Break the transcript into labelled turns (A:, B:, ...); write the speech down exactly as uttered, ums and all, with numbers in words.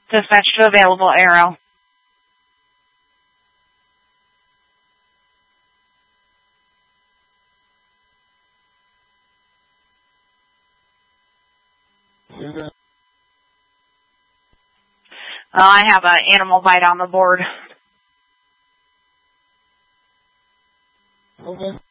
A: Dispatch to available Arrow.
B: Okay.
A: Uh, I have an animal bite on the board.
B: Okay.